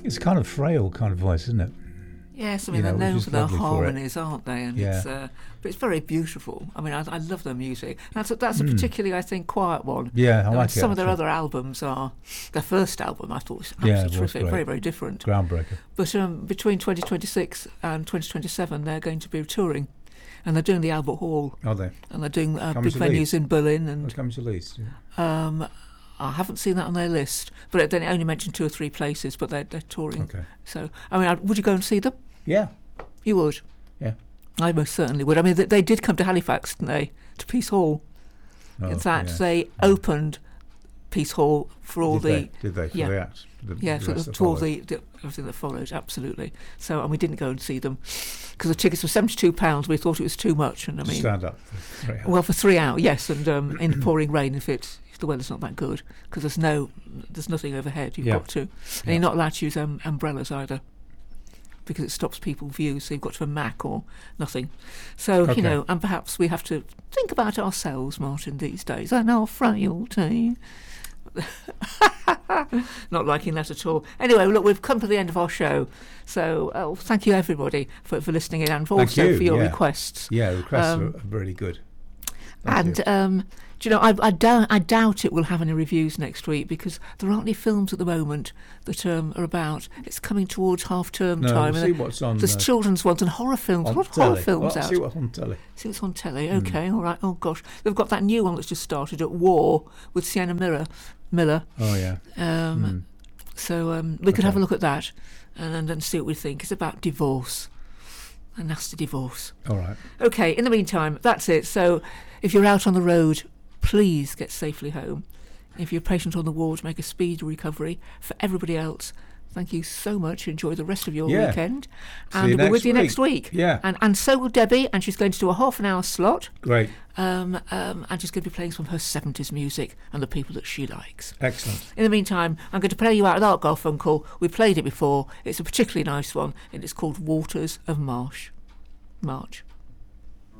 It's kind of frail kind of voice, isn't it? Yes, I You mean, know, they're known which is for their lovely for it. harmonies, aren't they? And Yeah. but it's very beautiful. I mean, I love their music. That's a particularly, I think, quiet one. Yeah, I mean, like it. some of their actually. other albums are... Their first album, I thought, was Yeah, absolutely it was terrific, great. very, very different. Groundbreaker. But between 2026 and 2027, they're going to be touring. And they're doing the Albert Hall. Are they? And they're doing Coming big to venues Leeds. in Berlin. And What comes to Leeds? Yeah. I haven't seen that on their list. But they only mentioned 2 or 3 places, but they're touring. Okay. So, I mean, would you go and see them? Yeah. You would? Yeah. I most certainly would. I mean, they did come to Halifax, didn't they? To Peace Hall. Oh, In fact, yeah. they opened Peace Hall for all Did they? For yeah. the act? Yeah, the for rest that all followed? the everything that followed, absolutely. So, and we didn't go and see them because the tickets were £72. We thought it was too much, and I To mean, stand up. Right. well, for 3 hours, yes, and in the pouring rain if the weather's not that good, because there's nothing overhead. You've Yeah. got to, and Yeah. you're not allowed to use umbrellas either, because it stops people's views. So you've got to have a Mac or nothing. So Okay. and perhaps we have to think about ourselves, Martin, these days, and our frailty. Not liking that at all. Anyway, look, we've come to the end of our show. So thank you, everybody, for listening in and Thank also you, for your yeah. requests. Yeah, requests are really good. Thank you. Do you know, I doubt it will have any reviews next week because there aren't any films at the moment that are about. It's coming towards half-term time. We'll see what's on. There's children's ones and horror films. on What telly. horror films Well, out? see what's on telly. See what's on telly. Okay, all right. Oh gosh, they've got that new one that's just started at War with Sienna Miller. Oh yeah. So we could have a Okay. look at that and see what we think. It's about divorce, a nasty divorce. All right. Okay, in the meantime, that's it. So if you're out on the road, please get safely home. If you're a patient on the ward, make a speedy recovery. For everybody else, thank you so much. Enjoy the rest of your Yeah. weekend. See And you we're with next you week. next week. Yeah. And so will Debbie, and she's going to do a half-an-hour slot. Great. And she's going to be playing some of her 70s music and the people that she likes. Excellent. In the meantime, I'm going to play you out with Art Garfunkel. We played it before. It's a particularly nice one, and it's called Waters of March.